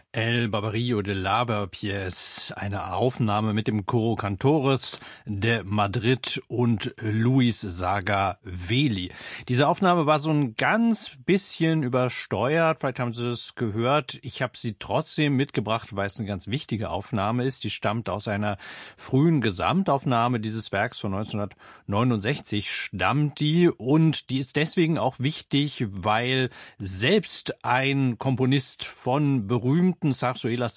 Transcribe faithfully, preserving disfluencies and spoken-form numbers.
El Barbarillo de Lavapiés, eine Aufnahme mit dem Coro Cantores de Madrid und Luis Sagaveli. Diese Aufnahme war so ein ganz bisschen übersteuert, vielleicht haben Sie das gehört. Ich habe sie trotzdem mitgebracht, weil es eine ganz wichtige Aufnahme ist. Die stammt aus einer frühen Gesamtaufnahme dieses Werks von neunzehnhundertneunundsechzig stammt die, und die ist deswegen auch wichtig, weil selbst ein Komponist von berühmten Zarzuelas